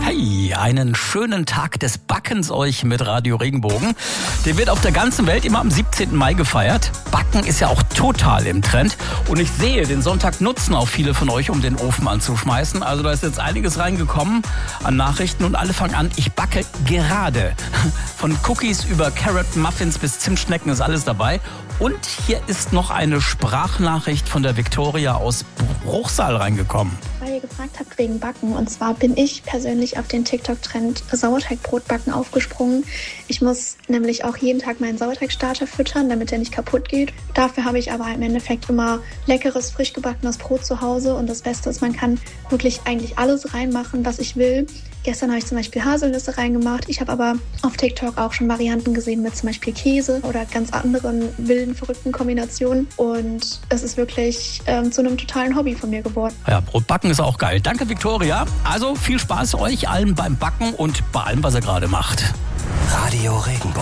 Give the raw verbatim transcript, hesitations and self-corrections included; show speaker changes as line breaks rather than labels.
Hey, einen schönen Tag des Backens euch mit Radio Regenbogen. Der wird auf der ganzen Welt immer am siebzehnten Mai gefeiert. Backen ist ja auch total im Trend. Und ich sehe, den Sonntag nutzen auch viele von euch, um den Ofen anzuschmeißen. Also da ist jetzt einiges reingekommen an Nachrichten und alle fangen an, ich backe gerade. Von Cookies über Carrot Muffins bis Zimtschnecken ist alles dabei. Und hier ist noch eine Sprachnachricht von der Viktoria aus Bruchsal reingekommen.
Weil ihr gefragt habt wegen Backen. Und zwar bin ich persönlich auf den TikTok-Trend Sauerteigbrotbacken aufgesprungen. Ich muss nämlich auch jeden Tag meinen Sauerteigstarter füttern, damit er nicht kaputt geht. Dafür habe ich aber im Endeffekt immer leckeres, frisch gebackenes Brot zu Hause. Und das Beste ist, man kann wirklich eigentlich alles reinmachen, was ich will. Gestern habe ich zum Beispiel Haselnüsse reingemacht. Ich habe aber auf TikTok auch schon Varianten gesehen mit zum Beispiel Käse oder ganz anderen wilden, verrückten Kombinationen. Und es ist wirklich ähm, zu einem totalen Hobby von mir geworden.
Ja, Brotbacken ist auch geil. Danke, Viktoria. Also viel Spaß euch allen beim Backen und bei allem, was ihr gerade macht.
Radio Regenbogen.